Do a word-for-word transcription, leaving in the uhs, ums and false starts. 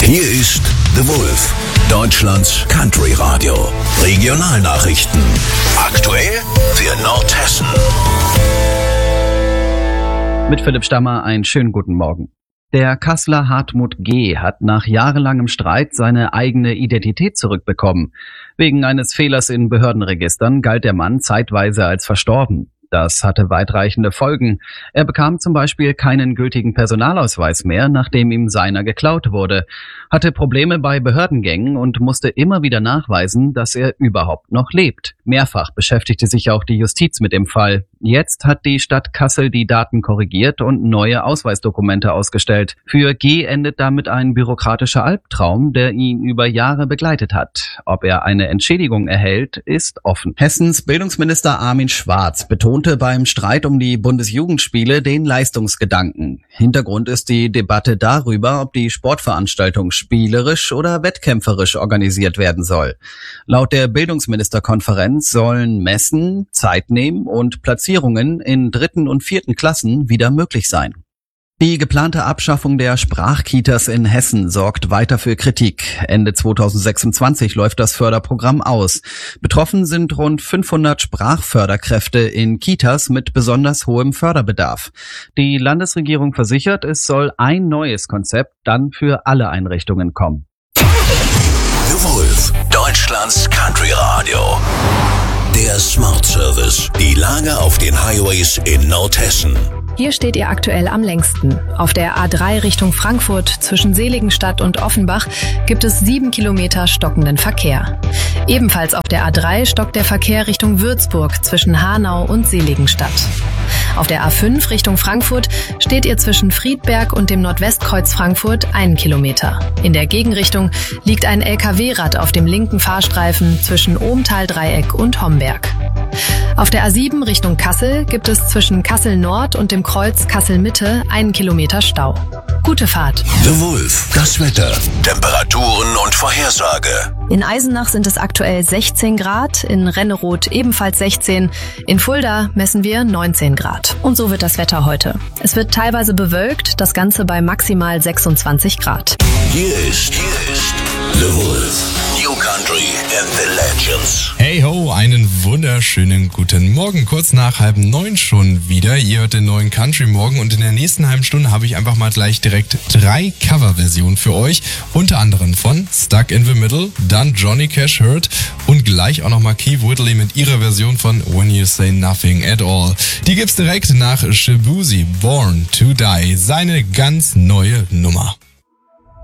Hier ist The Wolf, Deutschlands Country Radio. Regionalnachrichten. Aktuell für Nordhessen. Mit Philipp Stammer einen schönen guten Morgen. Der Kasseler Hartmut G. hat nach jahrelangem Streit seine eigene Identität zurückbekommen. Wegen eines Fehlers in Behördenregistern galt der Mann zeitweise als verstorben. Das hatte weitreichende Folgen. Er bekam zum Beispiel keinen gültigen Personalausweis mehr, nachdem ihm seiner geklaut wurde, hatte Probleme bei Behördengängen und musste immer wieder nachweisen, dass er überhaupt noch lebt. Mehrfach beschäftigte sich auch die Justiz mit dem Fall. Jetzt hat die Stadt Kassel die Daten korrigiert und neue Ausweisdokumente ausgestellt. Für G. endet damit ein bürokratischer Albtraum, der ihn über Jahre begleitet hat. Ob er eine Entschädigung erhält, ist offen. Hessens Bildungsminister Armin Schwarz betonte beim Streit um die Bundesjugendspiele den Leistungsgedanken. Hintergrund ist die Debatte darüber, ob die Sportveranstaltung spielerisch oder wettkämpferisch organisiert werden soll. Laut der Bildungsministerkonferenz sollen Messen, Zeitnehmen und Platzierungen in dritten und vierten Klassen wieder möglich sein. Die geplante Abschaffung der Sprachkitas in Hessen sorgt weiter für Kritik. Ende zweitausendsechsundzwanzig läuft das Förderprogramm aus. Betroffen sind rund fünfhundert Sprachförderkräfte in Kitas mit besonders hohem Förderbedarf. Die Landesregierung versichert, es soll ein neues Konzept dann für alle Einrichtungen kommen. The Wolf, Deutschlands Country Radio. Der Smart Service. Die Lage auf den Highways in Nordhessen. Hier steht ihr aktuell am längsten. Auf der A drei Richtung Frankfurt zwischen Seligenstadt und Offenbach gibt es sieben Kilometer stockenden Verkehr. Ebenfalls auf der A drei stockt der Verkehr Richtung Würzburg zwischen Hanau und Seligenstadt. Auf der A fünf Richtung Frankfurt steht ihr zwischen Friedberg und dem Nordwestkreuz Frankfurt einen Kilometer. In der Gegenrichtung liegt ein L K W-Rad auf dem linken Fahrstreifen zwischen Ohmtal-Dreieck und Homberg. Auf der A sieben Richtung Kassel gibt es zwischen Kassel Nord und dem Kreuz Kassel-Mitte einen Kilometer Stau. Gute Fahrt. The Wolf, das Wetter, Temperaturen und Vorhersage. In Eisenach sind es aktuell sechzehn Grad, in Renneroth ebenfalls sechzehn, in Fulda messen wir neunzehn Grad. Und so wird das Wetter heute. Es wird teilweise bewölkt, das Ganze bei maximal sechsundzwanzig Grad. Hier ist, hier ist The Wolf, New Country and the Legends. Hey ho, einen wunderschönen guten Morgen. Kurz nach halb neun schon wieder. Ihr hört den neuen Country Morgen und in der nächsten halben Stunde habe ich einfach mal gleich direkt drei Coverversionen für euch. Unter anderem von Stuck in the Middle, dann Johnny Cash Hurt und gleich auch nochmal Keith Whitley mit ihrer Version von When You Say Nothing at All. Die gibt's direkt nach Shabuzi, Born to Die, seine ganz neue Nummer.